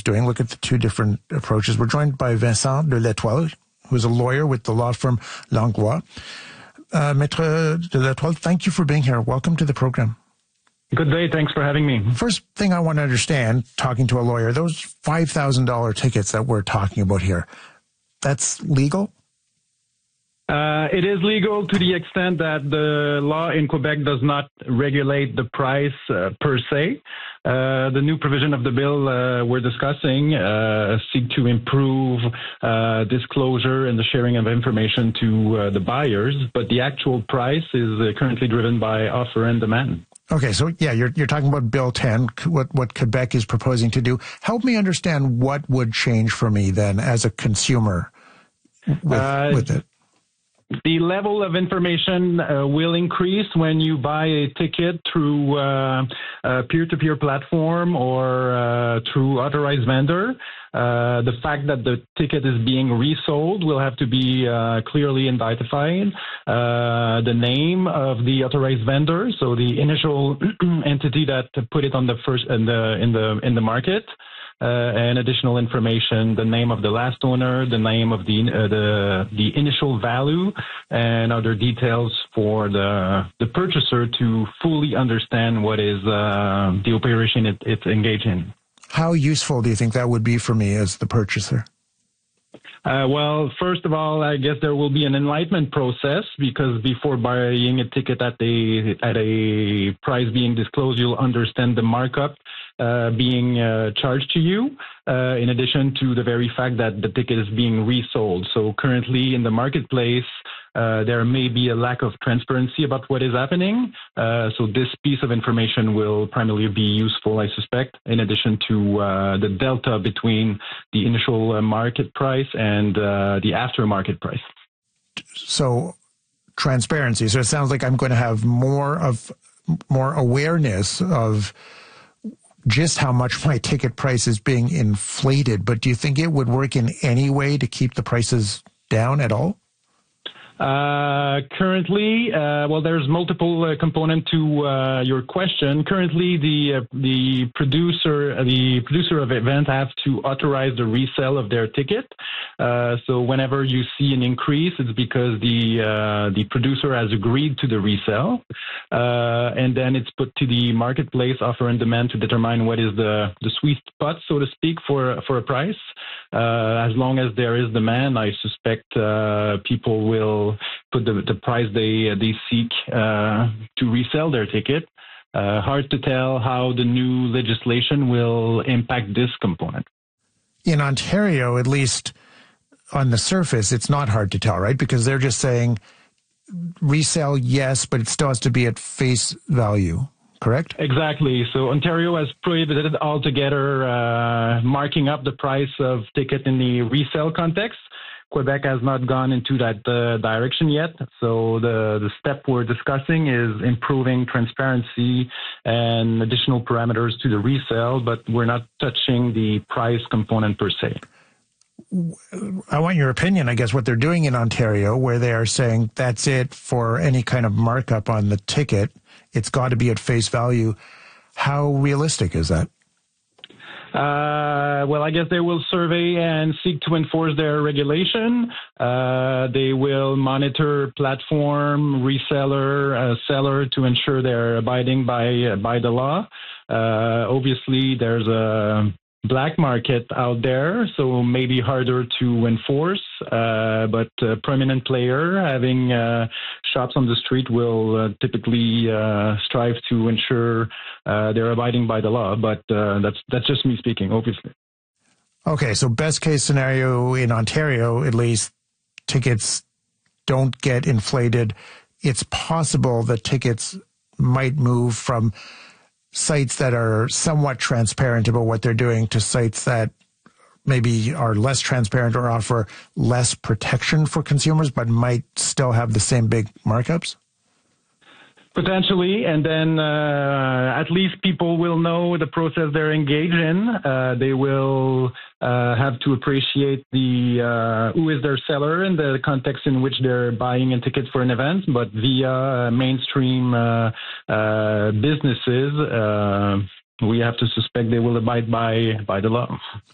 doing, look at the two different approaches. We're joined by Vincent de l'Etoile, who's a lawyer with the law firm Langlois. Maître de l'Etoile, thank you for being here. Welcome to the program. Good day. Thanks for having me. First thing I want to understand, talking to a lawyer, those $5,000 tickets that we're talking about here, that's legal? It is legal to the extent that the law in Quebec does not regulate the price per se. The new provision of the bill we're discussing seek to improve disclosure and the sharing of information to the buyers, but the actual price is currently driven by offer and demand. Okay, so yeah, you're talking about Bill 10, what Quebec is proposing to do. Help me understand what would change for me then as a consumer with it. The level of information will increase when you buy a ticket through a peer-to-peer platform or through authorized vendor. The fact that the ticket is being resold will have to be clearly identified. The name of the authorized vendor, so the initial entity that put it on the first in the market. And additional information, the name of the last owner, the name of the initial value, and other details for the purchaser to fully understand what is the operation it's engaged in. How useful do you think that would be for me as the purchaser? Well, first of all, I guess there will be an enlightenment process because before buying a ticket at a price being disclosed, you'll understand the markup being charged to you, in addition to the very fact that the ticket is being resold. So currently in the marketplace, there may be a lack of transparency about what is happening. So this piece of information will primarily be useful, I suspect, in addition to the delta between the initial market price and the aftermarket price. So transparency. So it sounds like I'm going to have more awareness of just how much my ticket price is being inflated. But do you think it would work in any way to keep the prices down at all? Currently, well, there's multiple component to your question. Currently, the producer of event have to authorize the resale of their ticket. So whenever you see an increase, it's because the producer has agreed to the resale, and then it's put to the marketplace offer and demand to determine what is the sweet spot, so to speak, for a price. As long as there is demand, I suspect people will put the price they seek to resell their ticket. Hard to tell how the new legislation will impact this component. In Ontario, at least on the surface, it's not hard to tell, right? Because they're just saying resale, yes, but it still has to be at face value. Correct? Exactly. So Ontario has prohibited altogether marking up the price of ticket in the resale context. Quebec has not gone into that direction yet. So the step we're discussing is improving transparency and additional parameters to the resale, but we're not touching the price component per se. I want your opinion, I guess, what they're doing in Ontario, where they are saying that's it for any kind of markup on the ticket. It's got to be at face value. How realistic is that? Well, I guess they will survey and seek to enforce their regulation. They will monitor platform, reseller, seller to ensure they're abiding by the law. Obviously, there's a black market out there, so maybe harder to enforce, but a prominent player having shops on the street will typically strive to ensure they're abiding by the law, but that's just me speaking, obviously. Okay, so best case scenario in Ontario, at least, tickets don't get inflated. It's possible that tickets might move from sites that are somewhat transparent about what they're doing to sites that maybe are less transparent or offer less protection for consumers, but might still have the same big markups? Potentially, and then at least people will know the process they're engaged in. They will have to appreciate who is their seller and the context in which they're buying a ticket for an event, but via mainstream businesses, we have to suspect they will abide by the law.